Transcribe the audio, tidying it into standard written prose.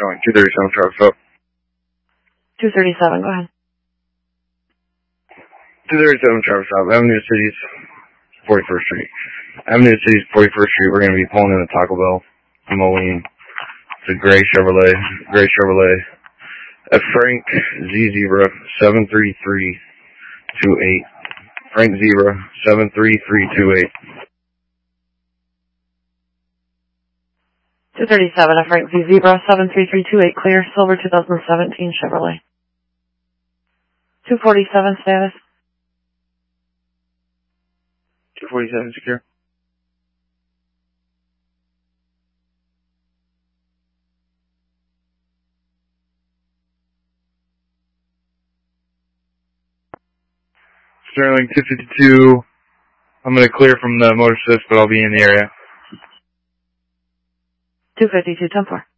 Sterling, 237 Travis up. 237, go ahead. 237 Travis up, Avenue of Cities, 41st Street. Avenue of Cities, 41st Street, we're going to be pulling in a Taco Bell, Moline. It's a gray Chevrolet. At Frank Z Zebra, 73328. Frank Zebra, 73328. 237, a Frank Z Zebra, 73328, clear, silver 2017 Chevrolet. 247 status. 247 secure. Sterling 252. I'm going to clear from the motor assist, but I'll be in the area. 252, 10-4.